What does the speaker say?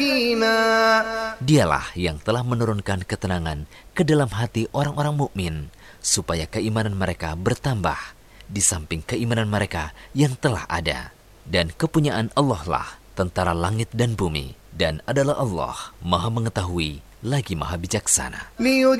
Dialah yang telah menurunkan ketenangan ke dalam hati orang-orang mukmin supaya keimanan mereka bertambah di samping keimanan mereka yang telah ada. Dan kepunyaan Allah lah tentara langit dan bumi, dan adalah Allah Maha Mengetahui lagi Maha Bijaksana.